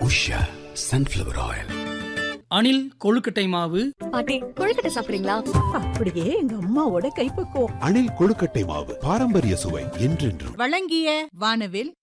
Usha sunflower oil. அணில் கொழுக்கட்டை மாவு. பாட்டி, கொழுக்கட்டை சாப்பிடுறீங்களா? அப்படியே எங்க அம்மாவோட கைப்பக்குவம். அணில் கொழுக்கட்டை மாவு, பாரம்பரிய சுவை என்றென்றும். வழங்கிய வானவில்